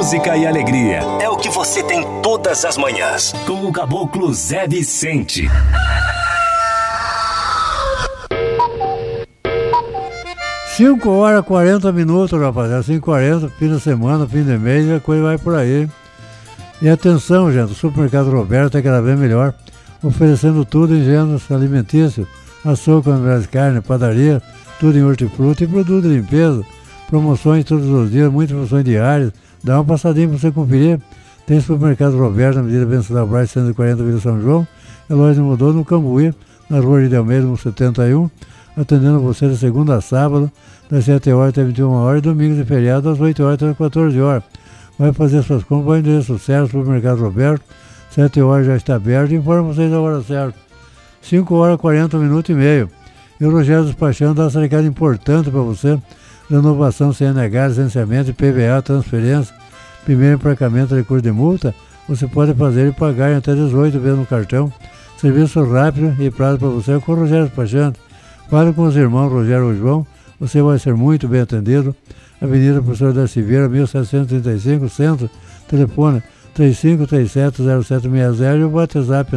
música e alegria. É o que você tem todas as manhãs. Com o Caboclo Zé Vicente. Cinco horas e 40 minutos, rapaziada. 5h40, fim de semana, fim de mês, a coisa vai por aí. E atenção, gente, o Supermercado Roberto é cada vez melhor, oferecendo tudo em gêneros alimentícios, açúcar, de carne, padaria, tudo em hortifruti e produto de limpeza. Promoções todos os dias, muitas promoções diárias. Dá uma passadinha para você conferir. Tem Supermercado Roberto, na Avenida Venceslau Braz, 140, Vila São João. A loja mudou no Cambuí, na Rua de Almeida, no 71, atendendo você de segunda a sábado, das 7 horas até 21 horas, e domingos e feriados, das 8 horas até 14 horas. Vai fazer suas compras, vai endereço certo, Supermercado Roberto, 7 horas já está aberto, informa vocês a hora certa. 5 horas e 40 minutos e meio. E o Rogério Despachando dá essa recado importante para você: renovação CNH, licenciamento, IPVA, transferência, primeiro emplacamento, recurso de multa, você pode fazer e pagar em até 18 vezes no cartão. Serviço rápido e prazo para você com o Rogério Despachando. Fale com os irmãos Rogério e João, você vai ser muito bem atendido. Avenida Professor da Silveira, 1735, Centro, telefone 35370760 e o WhatsApp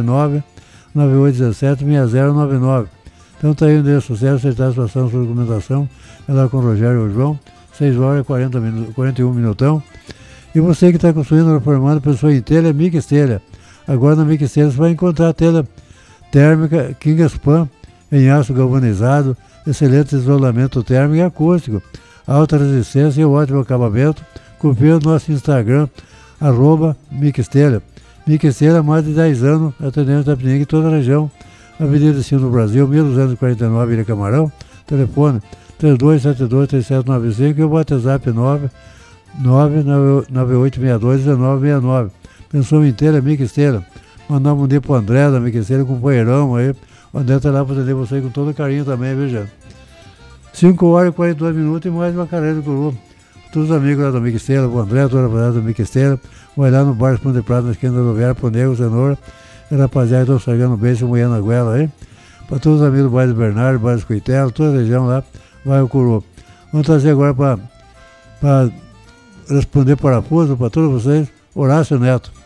998176099. Então tá aí o endereço certo, aceitar a situação, sua documentação, é lá com o Rogério e João, 6 horas e 41 minutão. E você que está construindo, reformando, pessoa em telha, Mix Telha. Agora na Mix Telha você vai encontrar a telha térmica Kingspan, em aço galvanizado, excelente isolamento térmico e acústico, alta resistência e ótimo acabamento. Confira o nosso Instagram, @Mixtelha. Mixtelha há mais de 10 anos, atendendo Itapetininga e toda a região. Avenida Sim no Brasil, 1249, Ilha Camarão. Telefone 3272-3795 e o WhatsApp 99862-1969. Pensou em telha, Mixtelha. Mandar um dia pro André da Mixtelha, companheirão aí. O André tá lá para atender você com todo carinho também, viu, gente? 5 horas e 42 minutos e mais uma carreira do Curu. Todos os amigos lá da Mixtelha, o André, toda a rapaziada da Mixtelha. Vai lá no bar Pão de Prata, na esquina da rodoviária, pro Nego, Cenoura. E rapaziada, estão chegando bem, se moendo a goela aí. Para todos os amigos do bairro do Bernardo, bairro do Coitelo, toda a região lá, vai o Curu. Vamos trazer agora para responder parafuso para todos vocês, Horácio Neto.